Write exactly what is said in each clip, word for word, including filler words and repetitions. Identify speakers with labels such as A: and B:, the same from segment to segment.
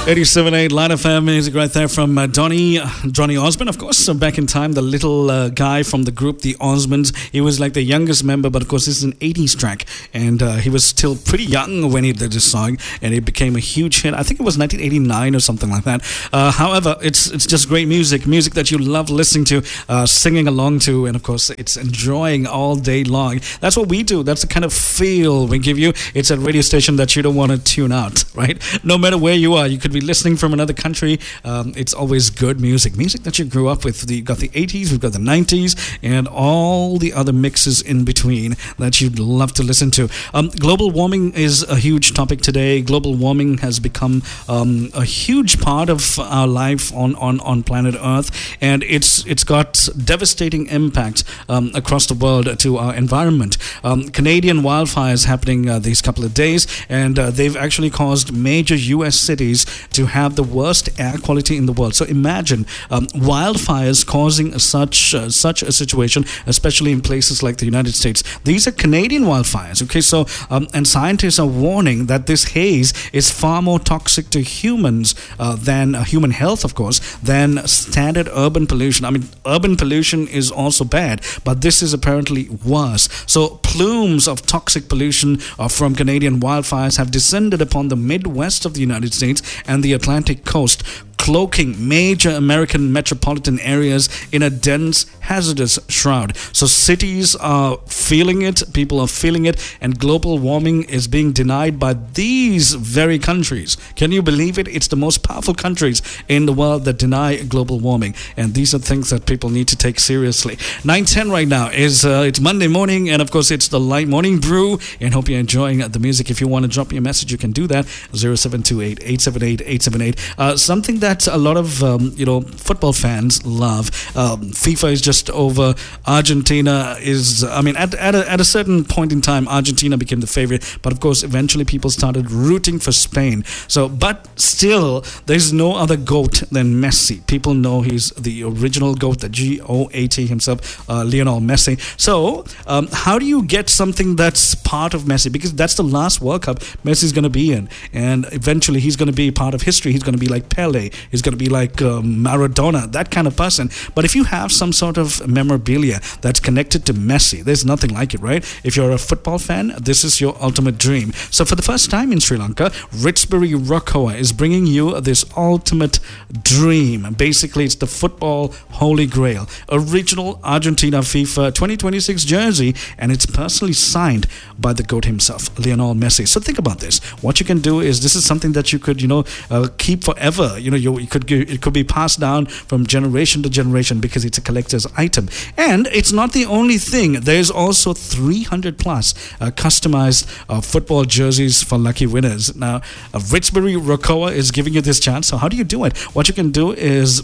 A: eighty-seven point eight Line F M music right there from uh, Donny, uh, Johnny Osmond, of course. So back in time, the little uh, guy from the group, the Osmonds, he was like the youngest member, but of course this is an eighties track, and uh, he was still pretty young when he did this song, and it became a huge hit. I think it was nineteen eighty-nine or something like that. Uh, however, it's it's just great music, music that you love listening to, uh, singing along to, and of course it's enjoying all day long. That's what we do. That's the kind of feel we give you. It's a radio station that you don't want to tune out, right? No matter where you are, you could be listening from another country. Um, it's always good music, music that you grew up with. You've got the eighties, we've got the nineties, and all the other mixes in between that you'd love to listen to. Um, global warming is a huge topic today. Global warming has become um, a huge part of our life on, on, on planet Earth, and it's it's got devastating impact um, across the world to our environment. Um, Canadian wildfires happening uh, these couple of days, and uh, they've actually caused major U S cities to have the worst air quality in the world. So imagine um, wildfires causing such uh, such a situation, especially in places like the United States. These are Canadian wildfires, okay? So um, and scientists are warning that this haze is far more toxic to humans uh, than uh, human health, of course, than standard urban pollution. I mean, urban pollution is also bad, but this is apparently worse. So plumes of toxic pollution uh, from Canadian wildfires have descended upon the Midwest of the United States and the Atlantic coast, cloaking major American metropolitan areas in a dense, hazardous shroud. So cities are feeling it, people are feeling it, and global warming is being denied by these very countries. Can you believe it? It's the most powerful countries in the world that deny global warming, and these are things that people need to take seriously. nine ten right now is uh, it's Monday morning, and of course it's the Light Morning Brew, and hope you're enjoying the music. If you want to drop me a message, you can do that. zero seven two eight, eight seven eight, eight seven eight. Uh, something that a lot of um, you know football fans love. Um, FIFA is just over. Argentina is, I mean, at at a, at a certain point in time, Argentina became the favorite, but of course, eventually people started rooting for Spain. So, but still, there's no other GOAT than Messi. People know he's the original GOAT, the G O A T himself, uh, Lionel Messi. So, um, how do you get something that's part of Messi? Because that's the last World Cup Messi's going to be in, and eventually he's going to be part of history. He's going to be like Pele. He's going to be like um, Maradona, that kind of person. But if you have some sort of memorabilia that's connected to Messi, there's nothing like it, right? If you're a football fan, this is your ultimate dream. So for the first time in Sri Lanka, Ritsbury Rokoa is bringing you this ultimate dream. Basically, it's the football holy grail. Original Argentina FIFA twenty twenty-six jersey, and it's personally signed by the GOAT himself, Lionel Messi. So think about this. What you can do is, this is something that you could, you know, uh, keep forever. You know, you, you could it could be passed down from generation to generation because it's a collector's item. And it's not the only thing. There's also three hundred plus uh, customized uh, football jerseys for lucky winners. Now, uh, Ritsbury Rokoa is giving you this chance. So how do you do it? What you can do is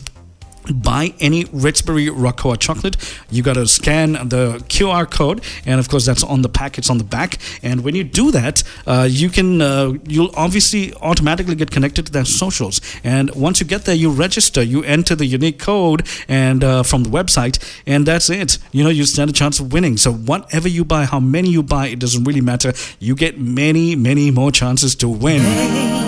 A: buy any Ritsbury Rokoa chocolate. You got to scan the Q R code, and of course that's on the pack, it's on the back. And when you do that, uh, you can uh, you'll obviously automatically get connected to their socials, and once you get there, you register, you enter the unique code and uh, from the website, and that's it. You know, you stand a chance of winning. So whatever you buy, how many you buy, it doesn't really matter. You get many many more chances to win.